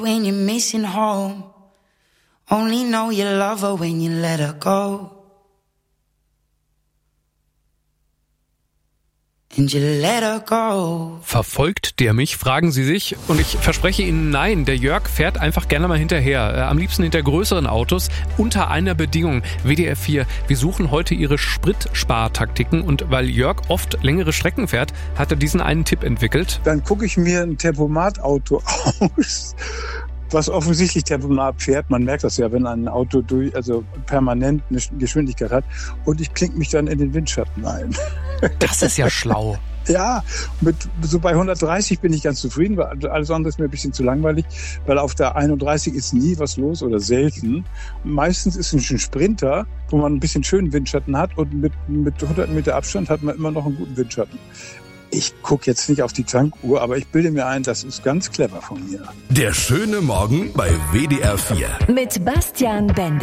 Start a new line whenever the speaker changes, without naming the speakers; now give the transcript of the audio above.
When you're missing home, only know you love her when you let her go. And you let her go.
Verfolgt der mich, fragen Sie sich. Und ich verspreche Ihnen, nein, der Jörg fährt einfach gerne mal hinterher. Am liebsten hinter größeren Autos. Unter einer Bedingung. WDR 4, wir suchen heute Ihre Spritspartaktiken. Und weil Jörg oft längere Strecken fährt, hat er diesen einen Tipp entwickelt.
Dann gucke ich mir ein Tempomat-Auto aus, was offensichtlich Tempomat fährt. Man merkt das ja, wenn ein Auto permanent eine Geschwindigkeit hat. Und ich klinke mich dann in den Windschatten ein.
Das ist ja schlau.
Ja, so bei 130 bin ich ganz zufrieden, weil alles andere ist mir ein bisschen zu langweilig, weil auf der 31 ist nie was los oder selten. Meistens ist es ein Sprinter, wo man ein bisschen schönen Windschatten hat und mit 100 Meter Abstand hat man immer noch einen guten Windschatten. Ich gucke jetzt nicht auf die Tankuhr, aber ich bilde mir ein, das ist ganz clever von mir.
Der schöne Morgen bei WDR 4.
Mit Bastian Bender.